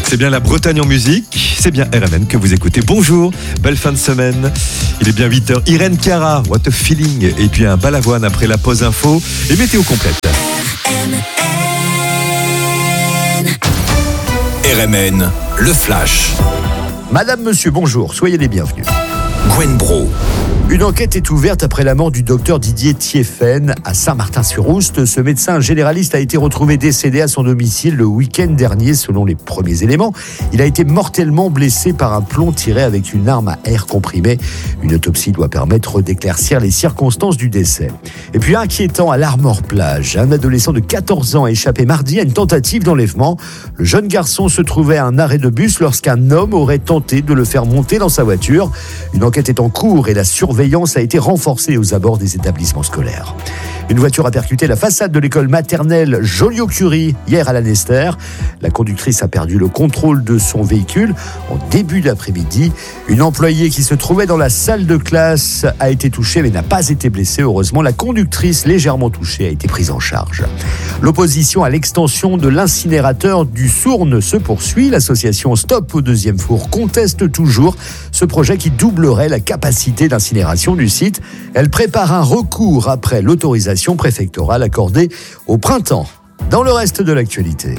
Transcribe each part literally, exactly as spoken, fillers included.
C'est bien la Bretagne en musique, c'est bien R M N que vous écoutez. Bonjour, belle fin de semaine. Il est bien huit heures. Irène Cara, What a Feeling. Et puis un balavoine après la pause info et météo complète. R M N, le flash. Madame, monsieur, bonjour, soyez les bienvenus. Gwen Bro. Une enquête est ouverte après la mort du docteur Didier Thiéphène à Saint-Martin-sur-Oust. Ce médecin généraliste a été retrouvé décédé à son domicile le week-end dernier, selon les premiers éléments. Il a été mortellement blessé par un plomb tiré avec une arme à air comprimé. Une autopsie doit permettre d'éclaircir les circonstances du décès. Et puis inquiétant à l'Armor-Plage, un adolescent de quatorze ans a échappé mardi à une tentative d'enlèvement. Le jeune garçon se trouvait à un arrêt de bus lorsqu'un homme aurait tenté de le faire monter dans sa voiture. Une enquête est en cours et la surveillance a été renforcée aux abords des établissements scolaires. Une voiture a percuté la façade de l'école maternelle Joliot-Curie hier à Lanester. La conductrice a perdu le contrôle de son véhicule en début d'après-midi. Une employée qui se trouvait dans la salle de classe a été touchée mais n'a pas été blessée. Heureusement, la conductrice légèrement touchée a été prise en charge. L'opposition à l'extension de l'incinérateur du Sourne se poursuit. L'association Stop au deuxième four conteste toujours ce projet qui doublerait la capacité d'incinération du site. Elle prépare un recours après l'autorisation préfectorale accordée au printemps. Dans le reste de l'actualité.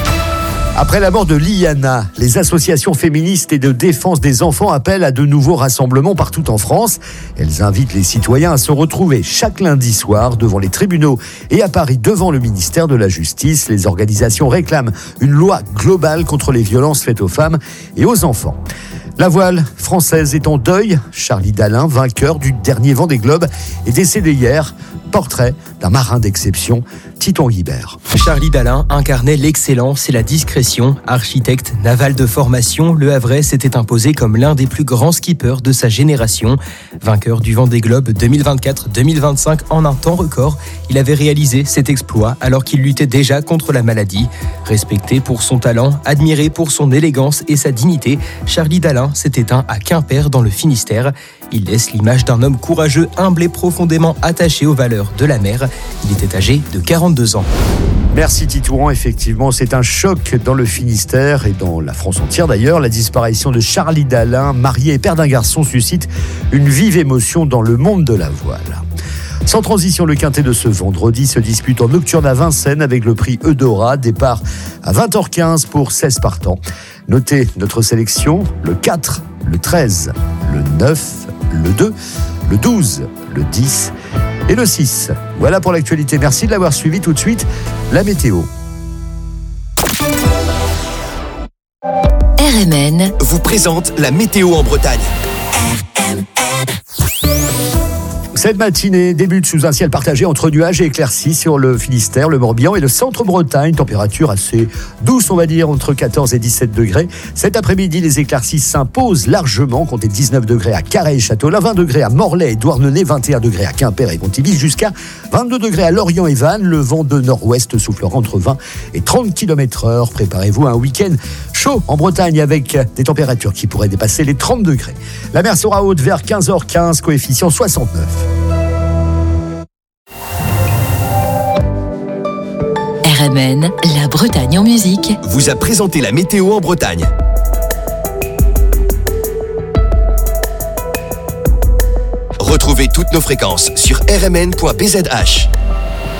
Après la mort de Liana, les associations féministes et de défense des enfants appellent à de nouveaux rassemblements partout en France. Elles invitent les citoyens à se retrouver chaque lundi soir devant les tribunaux et à Paris devant le ministère de la Justice. Les organisations réclament une loi globale contre les violences faites aux femmes et aux enfants. La voile française est en deuil. Charlie Dalin, vainqueur du dernier Vendée Globe, est décédé hier. Portrait d'un marin d'exception, Titon Guibert. Charlie Dalin incarnait l'excellence et la discrétion. Architecte naval de formation, le Havrais s'était imposé comme l'un des plus grands skippers de sa génération. Vainqueur du Vendée Globe deux mille vingt-quatre deux mille vingt-cinq en un temps record, il avait réalisé cet exploit alors qu'il luttait déjà contre la maladie. Respecté pour son talent, admiré pour son élégance et sa dignité, Charlie Dalin s'est éteint à Quimper dans le Finistère. Il laisse l'image d'un homme courageux, humble et profondément attaché aux valeurs de la mer. Il était âgé de quarante-deux ans. Merci Titouan, effectivement, c'est un choc dans le Finistère et dans la France entière d'ailleurs. La disparition de Charlie Dalin, marié et père d'un garçon, suscite une vive émotion dans le monde de la voile. Sans transition, le quintet de ce vendredi se dispute en nocturne à Vincennes avec le prix Eudora. Départ à vingt heures quinze pour seize partants. Notez notre sélection, le quatre, le treize, le neuf, le deux, le douze, le dix et le six. Voilà pour l'actualité. Merci de l'avoir suivi. Tout de suite, la météo. R M N vous présente la météo en Bretagne. R M N. Cette matinée débute sous un ciel partagé entre nuages et éclaircies sur le Finistère, le Morbihan et le centre-Bretagne. Température assez douce, on va dire, entre quatorze et dix-sept degrés. Cet après-midi, les éclaircies s'imposent largement. Comptez dix-neuf degrés à Carhaix et Châteaulin, vingt degrés à Morlaix et Douarnenez, vingt et un degrés à Quimper et Pontivy, jusqu'à vingt-deux degrés à Lorient et Vannes. Le vent de nord-ouest soufflera entre vingt et trente kilomètres heure. Préparez-vous à un week-end chaud en Bretagne avec des températures qui pourraient dépasser les trente degrés. La mer sera haute vers quinze heures quinze, coefficient soixante-neuf. R M N, la Bretagne en musique, vous a présenté la météo en Bretagne. Retrouvez toutes nos fréquences sur r m n point b z h.